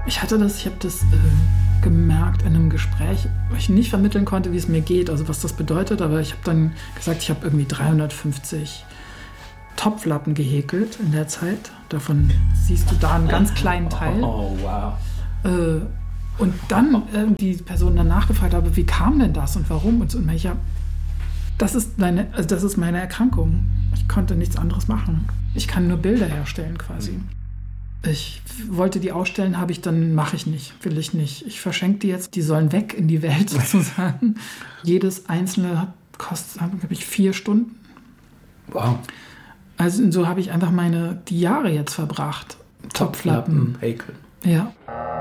Ich habe das gemerkt in einem Gespräch, wo ich nicht vermitteln konnte, wie es mir geht, also was das bedeutet, aber ich habe dann gesagt, ich habe irgendwie 350 Topflappen gehäkelt in der Zeit. Davon siehst du da einen ganz kleinen Teil. Oh, wow. Und dann die Person danach gefragt habe, wie kam denn das und warum? Und ich ja, das ist meine Erkrankung. Ich konnte nichts anderes machen. Ich kann nur Bilder herstellen quasi. Ich wollte die ausstellen, mache ich nicht, will ich nicht. Ich verschenke die jetzt, die sollen weg in die Welt sozusagen. Jedes einzelne kostet, glaube ich, 4 Stunden. Wow. Also so habe ich einfach die Jahre jetzt verbracht. Topflappen. Häkeln. Ja.